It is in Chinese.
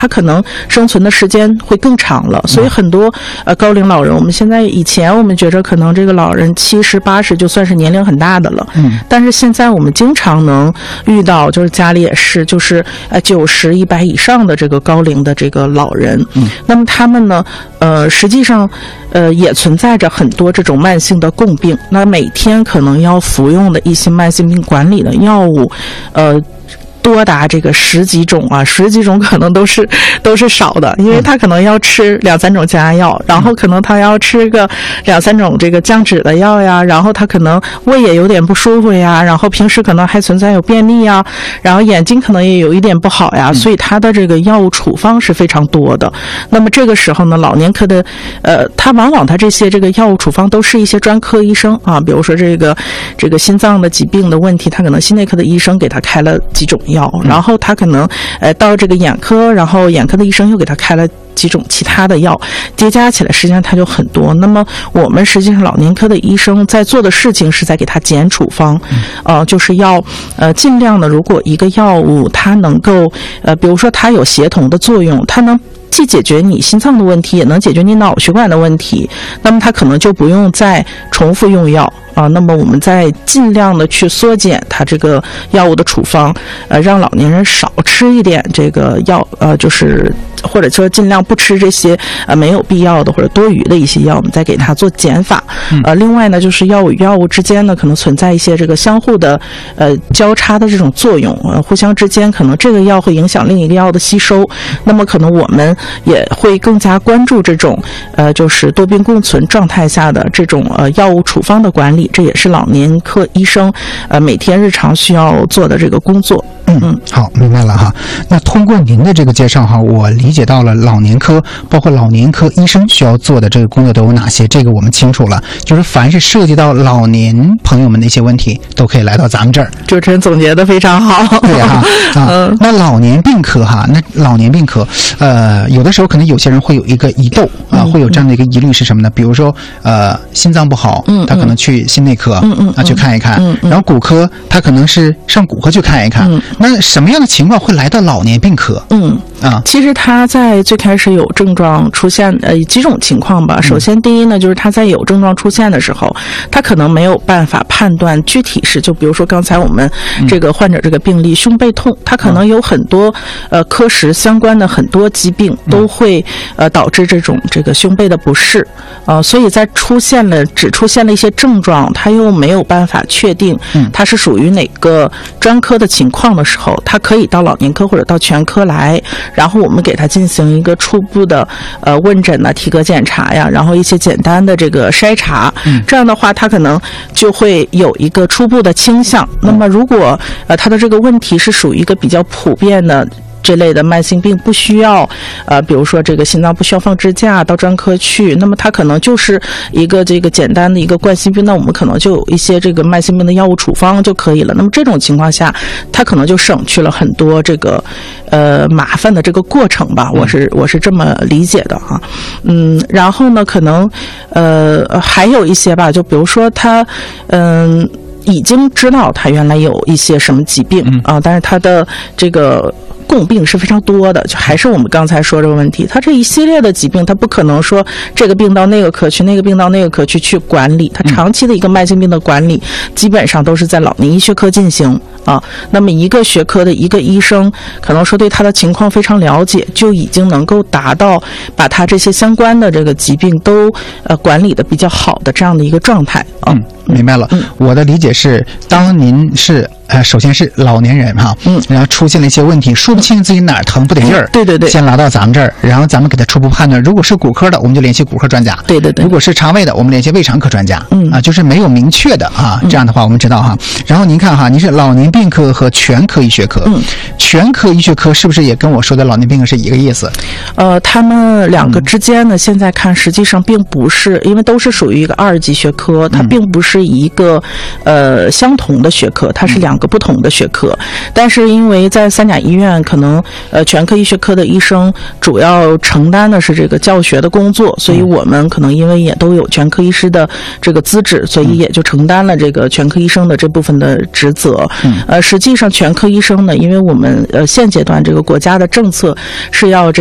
他可能生存的时间会更长了，所以很多高龄老人，我们以前我们觉着可能这个老人70、80就算是年龄很大的了，但是现在我们经常能遇到，就是家里也是就是90、100以上的这个高龄的这个老人，那么他们呢，实际上也存在着很多这种慢性的共病，那每天可能要服用的一些慢性病管理的药物，多达这个10几种啊，10几种可能都是少的，因为他可能要吃2、3种降压药，然后可能他要吃个2、3种这个降脂的药呀，然后他可能胃也有点不舒服呀，然后平时可能还存在有便秘呀，然后眼睛可能也有一点不好呀，所以他的这个药物处方是非常多的。那么这个时候呢，老年科的他往往他这些这个药物处方都是一些专科医生啊，比如说这个心脏的疾病的问题，他可能心内科的医生给他开了几种药，然后他可能到这个眼科，然后眼科的医生又给他开了几种其他的药，叠加起来实际上它就很多。那么我们实际上老年科的医生在做的事情是在给他减处方，就是要尽量的，如果一个药物它能够比如说它有协同的作用，它能既解决你心脏的问题，也能解决你脑血管的问题，那么它可能就不用再重复用药啊。那么我们再尽量的去缩减它这个药物的处方，让老年人少吃一点这个药，就是或者说尽量不吃这些没有必要的或者多余的一些药，我们再给它做减法。另外呢，就是药物与药物之间呢，可能存在一些这个相互的交叉的这种作用，互相之间可能这个药会影响另一个药的吸收，那么可能我们也会更加关注这种就是多病共存状态下的这种药物处方的管理，这也是老年科医生每天日常需要做的这个工作。 好，明白了哈。那通过您的这个介绍哈，我理解到了老年科包括老年科医生需要做的这个工作都有哪些，这个我们清楚了。就是凡是涉及到老年朋友们的一些问题，都可以来到咱们这儿。 主持人总结的非常好。 对哈那老年病科哈，有的时候可能有些人会有一个疑窦啊，会有这样的一个疑虑是什么呢？比如说心脏不好，他可能去心内科去看一看，然后骨科他可能是上骨科去看一看。那什么样的情况会来到老年病科？ 其实他在最开始有症状出现几种情况吧。首先第一呢，就是他在有症状出现的时候，他可能没有办法判断具体是，就比如说刚才我们这个患者这个病例胸背痛，他可能有很多科室相关的很多疾病都会导致这个胸背的不适，所以在只出现了一些症状，他又没有办法确定他是属于哪个专科的情况的时候，他可以到老年科或者到全科来，然后我们给他进行一个初步的问诊体格检查呀，然后一些简单的这个筛查，这样的话他可能就会有一个初步的倾向。那么如果他的这个问题是属于一个比较普遍的这类的慢性病，不需要比如说这个心脏不需要放支架到专科去，那么它可能就是一个这个简单的一个冠心病，那我们可能就有一些这个慢性病的药物处方就可以了。那么这种情况下，它可能就省去了很多这个麻烦的这个过程吧，我是这么理解的哈。然后呢，可能还有一些吧，就比如说他已经知道他原来有一些什么疾病但是他的这个共病是非常多的，就还是我们刚才说这个问题，他这一系列的疾病他不可能说这个病到那个科去，那个病到那个科去管理，他长期的一个慢性病的管理基本上都是在老年医学科进行那么一个学科的一个医生可能说对他的情况非常了解，就已经能够达到把他这些相关的这个疾病都管理的比较好的这样的一个状态明白了。我的理解是，当您是首先是老年人哈，然后出现了一些问题，说不清自己哪儿疼不得劲儿， 对， 先来到咱们这儿，然后咱们给他初步判断，如果是骨科的，我们就联系骨科专家， 对， 如果是肠胃的，我们联系胃肠科专家，就是没有明确的这样的话我们知道哈。然后您看哈，您是老年病科和全科医学科，全科医学科是不是也跟我说的老年病科是一个意思？ 他们两个之间呢，现在看实际上并不是，因为都是属于一个2级学科，它并不是一个相同的学科，它是两个不同的学科。但是因为在三甲医院，可能全科医学科的医生主要承担的是这个教学的工作，所以我们可能因为也都有全科医师的这个资质，所以也就承担了这个全科医生的这部分的职责。实际上全科医生呢，因为我们现阶段这个国家的政策是要